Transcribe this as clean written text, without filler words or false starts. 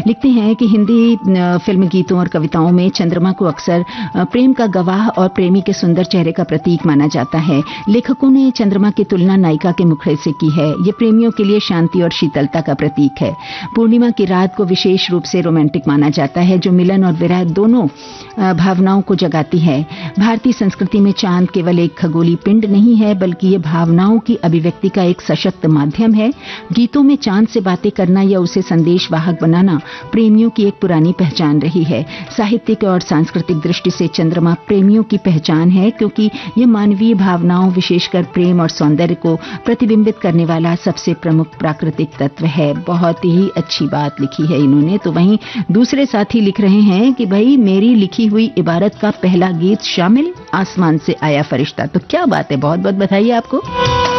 लिखते हैं कि हिंदी फिल्म गीतों और कविताओं में चंद्रमा को अक्सर प्रेम का गवाह और प्रेमी के सुंदर चेहरे का प्रतीक माना जाता है। लेखकों ने चंद्रमा की तुलना नायिका के मुखड़े से की है। ये प्रेमियों के लिए शांति और शीतलता का प्रतीक है। पूर्णिमा की रात को विशेष रूप से रोमांटिक माना जाता है, जो मिलन और विरह दोनों भावनाओं को जगाती है। भारतीय संस्कृति में चांद केवल एक खगोलीय पिंड नहीं है, बल्कि ये भावनाओं की अभिव्यक्ति का एक सशक्त माध्यम है। गीतों में चांद से बातें करना या उसे संदेशवाहक बनाना प्रेमियों की एक पुरानी पहचान रही है। साहित्यिक और सांस्कृतिक दृष्टि से चंद्रमा प्रेमियों की पहचान है, क्योंकि यह मानवीय भावनाओं, विशेषकर प्रेम और सौंदर्य को प्रतिबिंबित करने वाला सबसे प्रमुख प्राकृतिक तत्व है। बहुत ही अच्छी बात लिखी है इन्होंने। तो वहीं दूसरे साथी लिख रहे हैं कि भाई मेरी लिखी हुई इबारत का पहला गीत शामिल, आसमान से आया फरिश्ता। तो क्या बात है, बहुत बहुत बधाई आपको।